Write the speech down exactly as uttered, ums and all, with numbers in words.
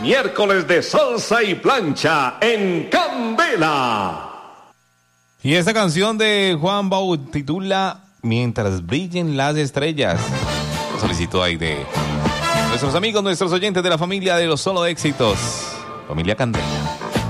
miércoles de salsa y plancha en Candela. Y esta canción de Juan Bau titula Mientras brillen las estrellas. Lo solicitó ahí de nuestros amigos, nuestros oyentes de la familia de los Solo Éxitos, familia Candela.